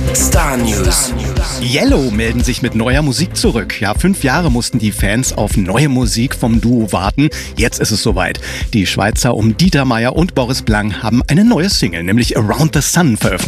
Star News. Yellow melden sich mit neuer Musik zurück. Ja, 5 Jahre mussten die Fans auf neue Musik vom Duo warten. Jetzt ist es soweit. Die Schweizer um Dieter Meier und Boris Blank haben eine neue Single, nämlich Around the Sun, veröffentlicht.